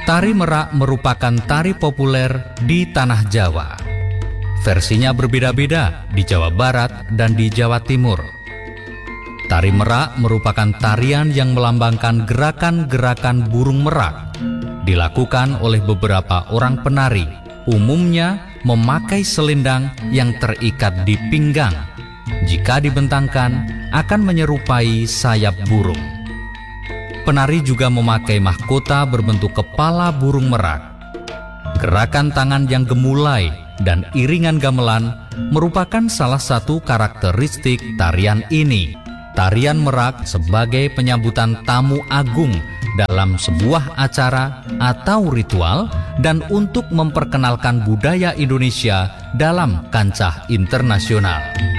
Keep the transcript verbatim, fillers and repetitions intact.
Tari merak merupakan tari populer di tanah Jawa. Versinya berbeda-beda di Jawa Barat dan di Jawa Timur. Tari merak merupakan tarian yang melambangkan gerakan-gerakan burung merak. Dilakukan oleh beberapa orang penari, umumnya memakai selendang yang terikat di pinggang. Jika dibentangkan, akan menyerupai sayap burung. Penari juga memakai mahkota berbentuk kepala burung merak. Gerakan tangan yang gemulai dan iringan gamelan merupakan salah satu karakteristik tarian ini. Tarian merak sebagai penyambutan tamu agung dalam sebuah acara atau ritual dan untuk memperkenalkan budaya Indonesia dalam kancah internasional.